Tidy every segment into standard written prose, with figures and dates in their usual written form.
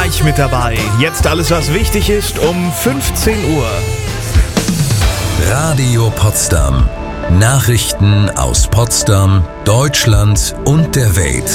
gleich mit dabei. Jetzt alles, was wichtig ist, um 15 Uhr. Radio Potsdam. Nachrichten aus Potsdam, Deutschland und der Welt.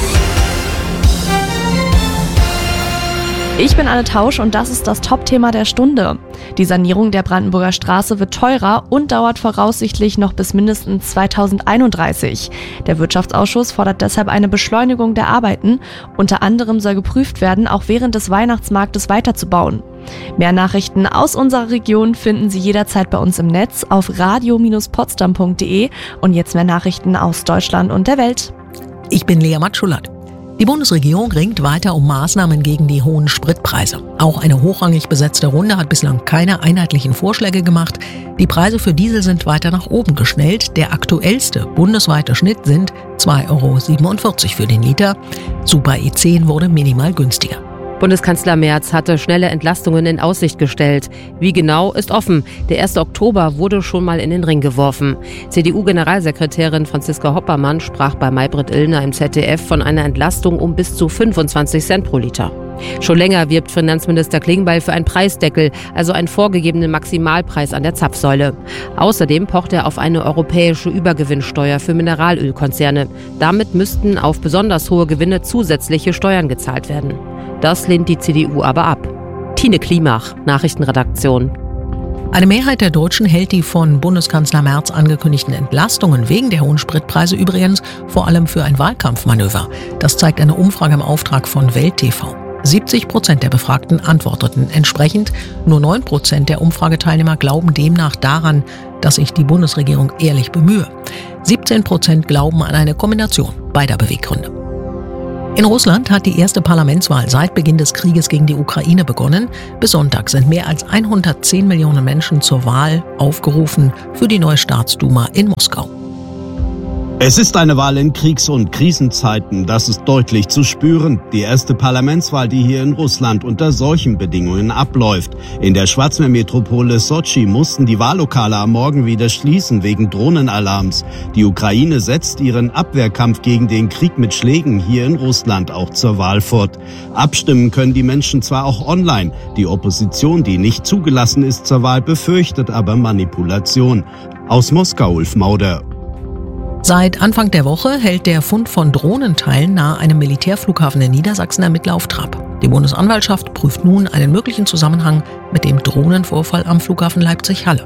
Ich bin Anne Tausch und das ist das Top-Thema der Stunde. Die Sanierung der Brandenburger Straße wird teurer und dauert voraussichtlich noch bis mindestens 2031. Der Wirtschaftsausschuss fordert deshalb eine Beschleunigung der Arbeiten. Unter anderem soll geprüft werden, auch während des Weihnachtsmarktes weiterzubauen. Mehr Nachrichten aus unserer Region finden Sie jederzeit bei uns im Netz auf radio-potsdam.de und jetzt mehr Nachrichten aus Deutschland und der Welt. Ich bin Lea Matschulat. Die Bundesregierung ringt weiter um Maßnahmen gegen die hohen Spritpreise. Auch eine hochrangig besetzte Runde hat bislang keine einheitlichen Vorschläge gemacht. Die Preise für Diesel sind weiter nach oben geschnellt. Der aktuellste bundesweite Schnitt sind 2,47 € für den Liter. Super E10 wurde minimal günstiger. Bundeskanzler Merz hatte schnelle Entlastungen in Aussicht gestellt. Wie genau, ist offen. Der 1. Oktober wurde schon mal in den Ring geworfen. CDU-Generalsekretärin Franziska Hoppermann sprach bei Maybrit Illner im ZDF von einer Entlastung um bis zu 25 Cent pro Liter. Schon länger wirbt Finanzminister Klingbeil für einen Preisdeckel, also einen vorgegebenen Maximalpreis an der Zapfsäule. Außerdem pocht er auf eine europäische Übergewinnsteuer für Mineralölkonzerne. Damit müssten auf besonders hohe Gewinne zusätzliche Steuern gezahlt werden. Das lehnt die CDU aber ab. Tine Klimach, Nachrichtenredaktion. Eine Mehrheit der Deutschen hält die von Bundeskanzler Merz angekündigten Entlastungen wegen der hohen Spritpreise übrigens vor allem für ein Wahlkampfmanöver. Das zeigt eine Umfrage im Auftrag von Welt TV. 70% der Befragten antworteten entsprechend. Nur 9% der Umfrageteilnehmer glauben demnach daran, dass sich die Bundesregierung ehrlich bemühe. 17% glauben an eine Kombination beider Beweggründe. In Russland hat die erste Parlamentswahl seit Beginn des Krieges gegen die Ukraine begonnen. Bis Sonntag sind mehr als 110 Millionen Menschen zur Wahl aufgerufen für die neue Staatsduma in Moskau. Es ist eine Wahl in Kriegs- und Krisenzeiten, das ist deutlich zu spüren. Die erste Parlamentswahl, die hier in Russland unter solchen Bedingungen abläuft. In der Schwarzmeermetropole Sotschi mussten die Wahllokale am Morgen wieder schließen wegen Drohnenalarms. Die Ukraine setzt ihren Abwehrkampf gegen den Krieg mit Schlägen hier in Russland auch zur Wahl fort. Abstimmen können die Menschen zwar auch online. Die Opposition, die nicht zugelassen ist zur Wahl, befürchtet aber Manipulation. Aus Moskau, Ulf Mauder. Seit Anfang der Woche hält der Fund von Drohnenteilen nahe einem Militärflughafen in Niedersachsen Ermittler auf Trab. Die Bundesanwaltschaft prüft nun einen möglichen Zusammenhang mit dem Drohnenvorfall am Flughafen Leipzig-Halle.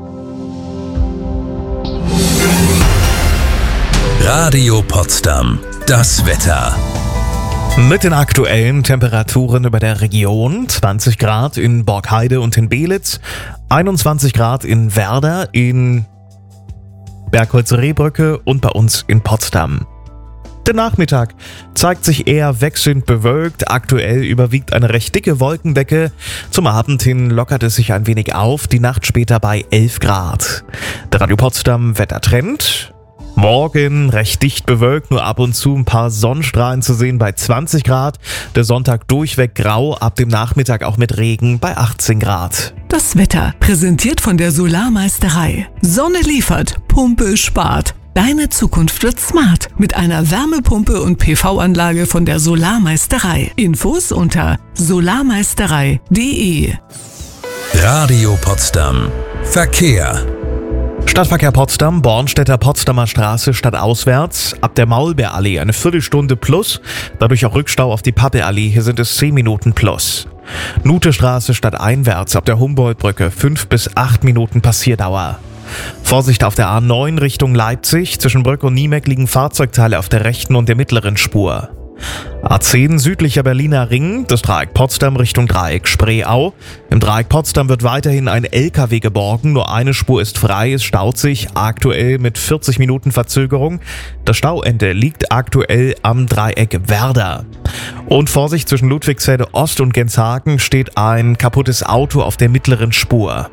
Radio Potsdam. Das Wetter. Mit den aktuellen Temperaturen über der Region: 20 Grad in Borkheide und in Belitz, 21 Grad in Werder, in Bergholz-Rehbrücke und bei uns in Potsdam. Der Nachmittag zeigt sich eher wechselnd bewölkt. Aktuell überwiegt eine recht dicke Wolkendecke. Zum Abend hin lockert es sich ein wenig auf. Die Nacht später bei 11 Grad. Der Radio Potsdam Wettertrend. Morgen recht dicht bewölkt, nur ab und zu ein paar Sonnenstrahlen zu sehen bei 20 Grad. Der Sonntag durchweg grau, ab dem Nachmittag auch mit Regen bei 18 Grad. Das Wetter präsentiert von der Solarmeisterei. Sonne liefert, Pumpe spart. Deine Zukunft wird smart mit einer Wärmepumpe und PV-Anlage von der Solarmeisterei. Infos unter solarmeisterei.de. Radio Potsdam. Verkehr. Stadtverkehr Potsdam, Bornstedter Potsdamer Straße stadtauswärts, ab der Maulbeerallee eine Viertelstunde plus, dadurch auch Rückstau auf die Pappelallee, hier sind es 10 Minuten plus. Nutestraße stadteinwärts, ab der Humboldtbrücke 5 bis 8 Minuten Passierdauer. Vorsicht auf der A9 Richtung Leipzig, zwischen Brück und Niemeck liegen Fahrzeugteile auf der rechten und der mittleren Spur. A10 südlicher Berliner Ring, das Dreieck Potsdam Richtung Dreieck Spreeau. Im Dreieck Potsdam wird weiterhin ein LKW geborgen, nur eine Spur ist frei, es staut sich aktuell mit 40 Minuten Verzögerung. Das Stauende liegt aktuell am Dreieck Werder. Und Vorsicht, zwischen Ludwigshelde Ost und Genshagen steht ein kaputtes Auto auf der mittleren Spur.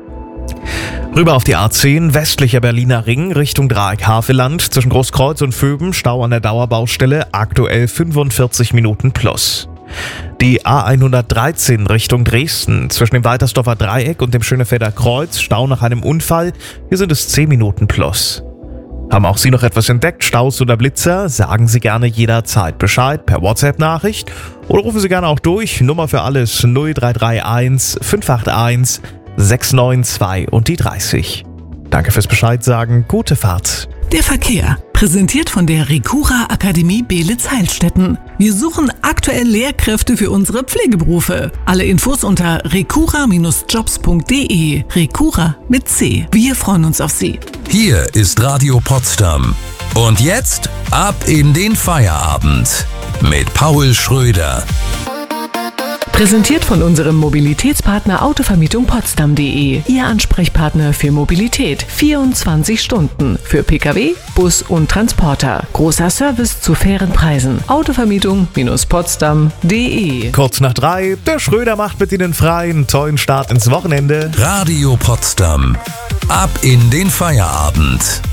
Rüber auf die A10, westlicher Berliner Ring, Richtung Dreieck Havelland, zwischen Großkreuz und Vöben, Stau an der Dauerbaustelle, aktuell 45 Minuten plus. Die A113 Richtung Dresden, zwischen dem Waltersdorfer Dreieck und dem Schönefelder Kreuz, Stau nach einem Unfall, hier sind es 10 Minuten plus. Haben auch Sie noch etwas entdeckt, Staus oder Blitzer? Sagen Sie gerne jederzeit Bescheid per WhatsApp-Nachricht oder rufen Sie gerne auch durch. Nummer für alles 0331 581 692 und die 30. Danke fürs Bescheid sagen, gute Fahrt. Der Verkehr, präsentiert von der Recura Akademie Beelitz-Heilstätten. Wir suchen aktuell Lehrkräfte für unsere Pflegeberufe. Alle Infos unter recura-jobs.de. Recura mit C. Wir freuen uns auf Sie. Hier ist Radio Potsdam. Und jetzt ab in den Feierabend mit Paul Schröder. Präsentiert von unserem Mobilitätspartner Autovermietung Potsdam.de. Ihr Ansprechpartner für Mobilität. 24 Stunden. Für Pkw, Bus und Transporter. Großer Service zu fairen Preisen. Autovermietung-potsdam.de. Kurz nach 3, der Schröder macht mit Ihnen frei. Einen tollen Start ins Wochenende. Radio Potsdam. Ab in den Feierabend.